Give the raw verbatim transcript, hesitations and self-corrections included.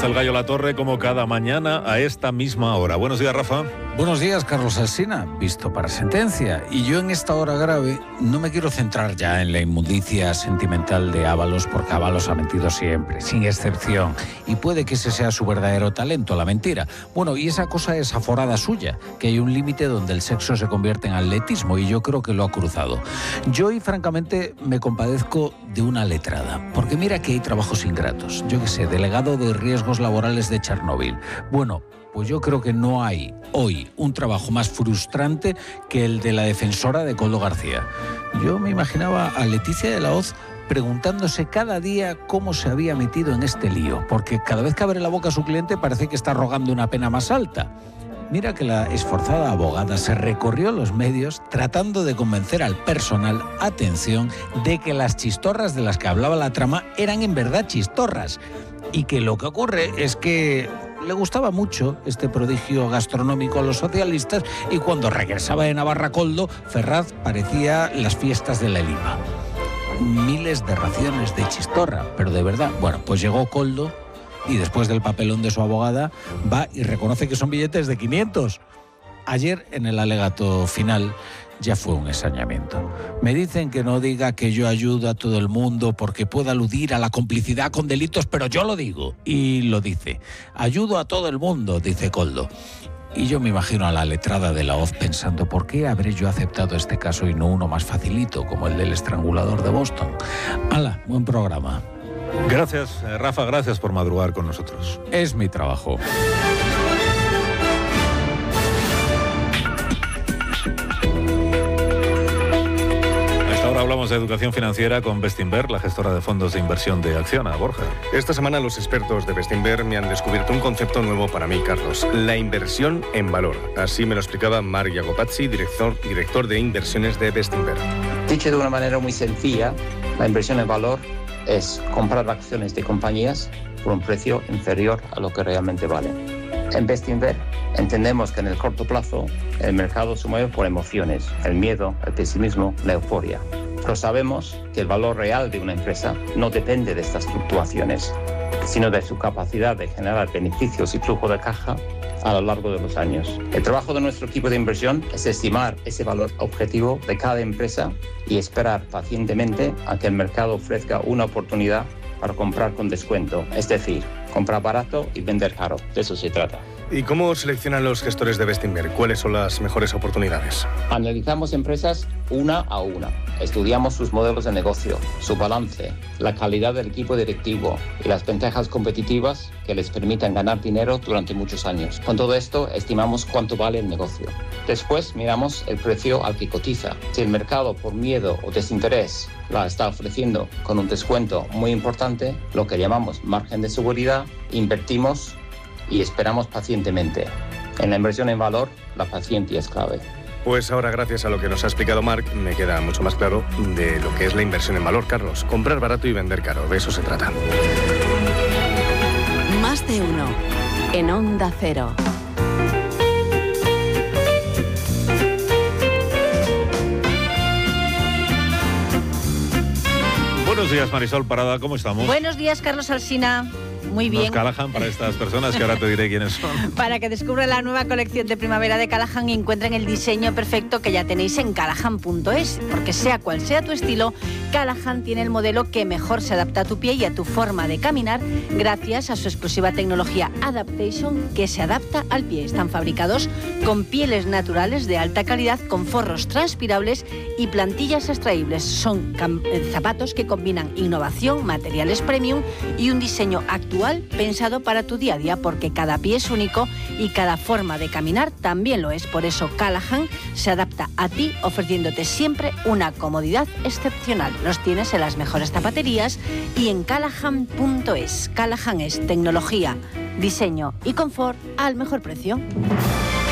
está el Gallo La Torre como cada mañana a esta misma hora. Buenos días, Rafa. Buenos días, Carlos Alsina, visto para sentencia. Y yo en esta hora grave no me quiero centrar ya en la inmundicia sentimental de Ábalos, porque Ábalos ha mentido siempre, sin excepción. Y puede que ese sea su verdadero talento, la mentira. Bueno, y esa cosa es aforada suya, que hay un límite donde el sexo se convierte en atletismo, y yo creo que lo ha cruzado. Yo, y francamente, me compadezco de una letrada, porque mira que hay trabajos ingratos. Yo qué sé, delegado de riesgos laborales de Chernóbil. Bueno, pues yo creo que no hay hoy un trabajo más frustrante que el de la defensora de Koldo García. Yo me imaginaba a Leticia de la Hoz preguntándose cada día cómo se había metido en este lío, porque cada vez que abre la boca a su cliente parece que está rogando una pena más alta. Mira que la esforzada abogada se recorrió los medios tratando de convencer al personal, atención, de que las chistorras de las que hablaba la trama eran en verdad chistorras. Y que lo que ocurre es que le gustaba mucho este prodigio gastronómico a los socialistas, y cuando regresaba de Navarra Koldo, Ferraz parecía las fiestas de la Lima. Miles de raciones de chistorra, pero de verdad. Bueno, pues llegó Koldo y después del papelón de su abogada va y reconoce que son billetes de quinientos. Ayer, en el alegato final, ya fue un ensañamiento. Me dicen que no diga que yo ayudo a todo el mundo porque pueda aludir a la complicidad con delitos, pero yo lo digo, y lo dice. Ayudo a todo el mundo, dice Koldo. Y yo me imagino a la letrada de la Hoz pensando, ¿por qué habré yo aceptado este caso y no uno más facilito, como el del estrangulador de Boston? ¡Hala! Buen programa. Gracias, Rafa, gracias por madrugar con nosotros. Es mi trabajo. Hablamos de educación financiera con Bestinver, la gestora de fondos de inversión de Acciona. Borja. Esta semana los expertos de Bestinver me han descubierto un concepto nuevo para mí, Carlos. La inversión en valor. Así me lo explicaba Marc Jacopazzi, director, director de inversiones de Bestinver. Dicho de una manera muy sencilla, la inversión en valor es comprar acciones de compañías por un precio inferior a lo que realmente valen. En Bestinver entendemos que en el corto plazo el mercado se mueve por emociones, el miedo, el pesimismo, la euforia. Pero sabemos que el valor real de una empresa no depende de estas fluctuaciones, sino de su capacidad de generar beneficios y flujo de caja a lo largo de los años. El trabajo de nuestro equipo de inversión es estimar ese valor objetivo de cada empresa y esperar pacientemente a que el mercado ofrezca una oportunidad para comprar con descuento, es decir, comprar barato y vender caro. De eso se trata. ¿Y cómo seleccionan los gestores de Bestinver? ¿Cuáles son las mejores oportunidades? Analizamos empresas una a una. Estudiamos sus modelos de negocio, su balance, la calidad del equipo directivo y las ventajas competitivas que les permitan ganar dinero durante muchos años. Con todo esto, estimamos cuánto vale el negocio. Después, miramos el precio al que cotiza. Si el mercado, por miedo o desinterés, la está ofreciendo con un descuento muy importante, lo que llamamos margen de seguridad, invertimos y esperamos pacientemente. En la inversión en valor, la paciencia es clave. Pues ahora, gracias a lo que nos ha explicado Marc, me queda mucho más claro de lo que es la inversión en valor, Carlos. Comprar barato y vender caro, de eso se trata. Más de uno, en Onda Cero. Buenos días, Marisol Parada, ¿cómo estamos? Buenos días, Carlos Alsina. Muy bien. Los Callahan para estas personas, que ahora te diré quiénes son. Para que descubran la nueva colección de primavera de Callahan y encuentren el diseño perfecto que ya tenéis en callahan punto es. Porque sea cual sea tu estilo, Callahan tiene el modelo que mejor se adapta a tu pie y a tu forma de caminar gracias a su exclusiva tecnología Adaptation, que se adapta al pie. Están fabricados con pieles naturales de alta calidad, con forros transpirables y plantillas extraíbles. Son zapatos que combinan innovación, materiales premium y un diseño actual pensado para tu día a día, porque cada pie es único y cada forma de caminar también lo es. Por eso Callahan se adapta a ti, ofreciéndote siempre una comodidad excepcional. Los tienes en las mejores zapaterías y en callahan punto es. Callahan es tecnología, diseño y confort al mejor precio.